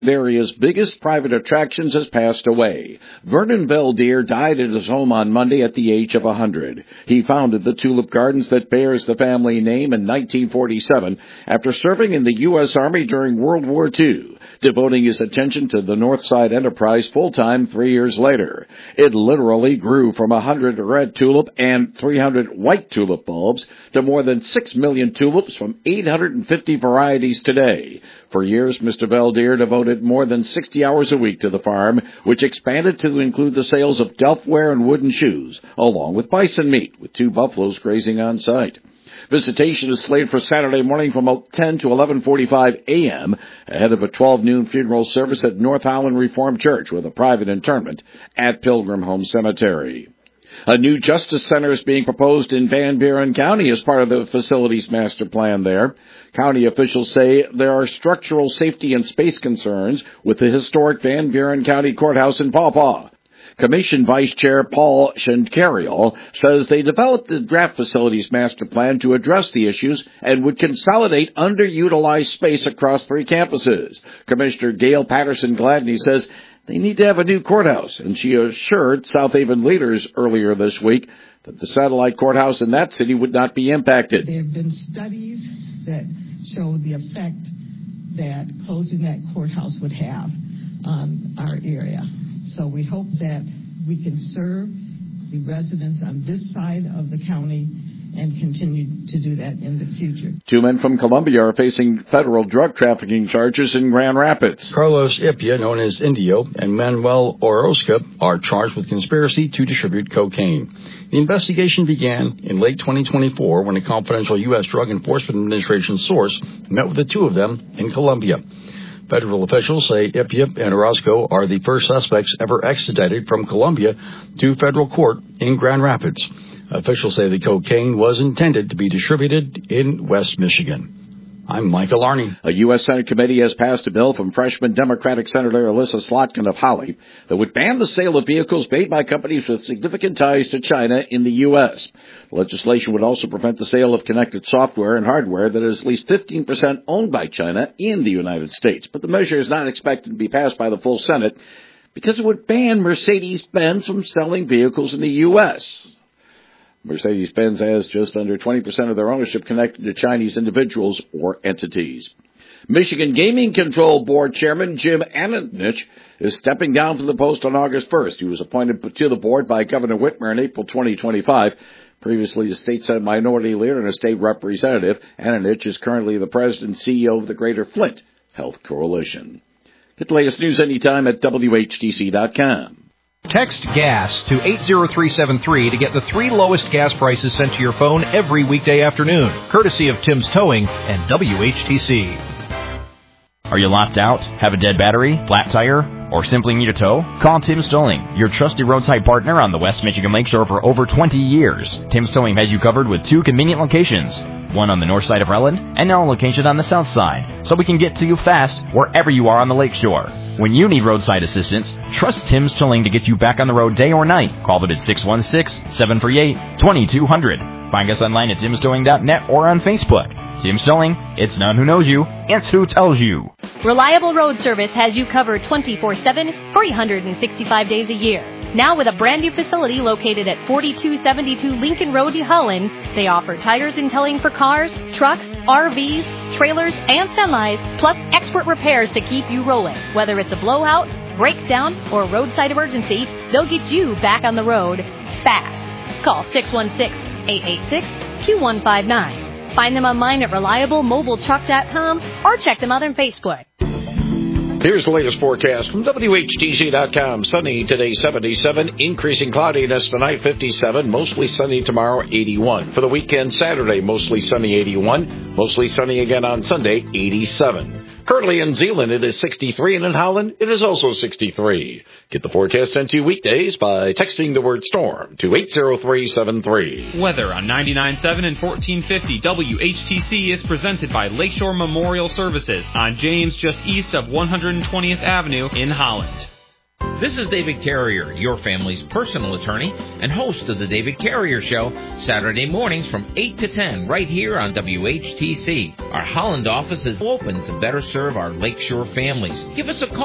The area's biggest private attractions has passed away. Vernon Beldier died at his home on Monday at the age of 100. He founded the Tulip Gardens that bears the family name in 1947 after serving in the U.S. Army during World War II, devoting his attention to the Northside enterprise full-time 3 years later. It literally grew from 100 red tulip and 300 white tulip bulbs to more than 6 million tulips from 850 varieties today. For years, Mr. Beldier devoted more than 60 hours a week to the farm, which expanded to include the sales of delftware and wooden shoes, along with bison meat, with 2 buffaloes grazing on site. Visitation is slated for Saturday morning from 10 to 11:45 a.m. ahead of a 12 noon funeral service at North Holland Reformed Church with a private interment at Pilgrim Home Cemetery. A new Justice Center is being proposed in Van Buren County as part of the facilities master plan there. County officials say there are structural safety and space concerns with the historic Van Buren County Courthouse in Paw Paw. Commission Vice Chair Paul Schenkariel says they developed the draft facilities master plan to address the issues and would consolidate underutilized space across 3 campuses. Commissioner Gail Patterson-Gladney says they need to have a new courthouse, and she assured South Haven leaders earlier this week that the satellite courthouse in that city would not be impacted. There have been studies that show the effect that closing that courthouse would have on our area. So we hope that we can serve the residents on this side of the county and continue to do that in the future. 2 men from Columbia are facing federal drug trafficking charges in Grand Rapids. Carlos Ipia, known as Indio, and Manuel Orozca are charged with conspiracy to distribute cocaine. The investigation began in late 2024 when a confidential U.S. Drug Enforcement Administration source met with the 2 of them in Colombia. Federal officials say Ipia and Orozco are the first suspects ever extradited from Colombia to federal court in Grand Rapids. Officials say the cocaine was intended to be distributed in West Michigan. I'm Michael Arney. A U.S. Senate committee has passed a bill from freshman Democratic Senator Alyssa Slotkin of Holly that would ban the sale of vehicles made by companies with significant ties to China in the U.S. The legislation would also prevent the sale of connected software and hardware that is at least 15% owned by China in the United States. But the measure is not expected to be passed by the full Senate because it would ban Mercedes-Benz from selling vehicles in the U.S. Mercedes-Benz has just under 20% of their ownership connected to Chinese individuals or entities. Michigan Gaming Control Board Chairman Jim Ananich is stepping down from the post on August 1st. He was appointed to the board by Governor Whitmer in April 2025. Previously a state Senate minority leader and a state representative, Ananich is currently the president and CEO of the Greater Flint Health Coalition. Get the latest news anytime at WHTC.com. Text GAS to 80373 to get the 3 lowest gas prices sent to your phone every weekday afternoon, courtesy of Tim's Towing and WHTC. Are you locked out? Have a dead battery? Flat tire? Or simply need a tow? Call Tim's Towing, your trusted roadside partner on the West Michigan Lakeshore for over 20 years. Tim's Towing has you covered with 2 convenient locations, one on the north side of Rutland and now located on the south side, so we can get to you fast wherever you are on the lakeshore. When you need roadside assistance, trust Tim's Towing to get you back on the road day or night. Call them at 616-738-2200. Find us online at timstowing.net or on Facebook. Tim's Towing, it's not who knows you, it's who tells you. Reliable Road Service has you covered 24/7, 365 days a year. Now with a brand new facility located at 4272 Lincoln Road, Holland, they offer tires and towing for cars, trucks, RVs, trailers, and semis, plus expert repairs to keep you rolling. Whether it's a blowout, breakdown, or roadside emergency, they'll get you back on the road fast. Call 616-886-Q159. Find them online at reliablemobiletruck.com or check them out on Facebook. Here's the latest forecast from WHTC.com. Sunny today, 77. Increasing cloudiness tonight, 57. Mostly sunny tomorrow, 81. For the weekend, Saturday, mostly sunny, 81. Mostly sunny again on Sunday, 87. Currently in Zeeland, it is 63, and in Holland, it is also 63. Get the forecast sent to you weekdays by texting the word storm to 80373. Weather on 99.7 and 1450 WHTC is presented by Lakeshore Memorial Services on James, just east of 120th Avenue in Holland. This is David Carrier, your family's personal attorney and host of The David Carrier Show, Saturday mornings from 8 to 10 right here on WHTC. Our Holland office is open to better serve our Lakeshore families. Give us a call.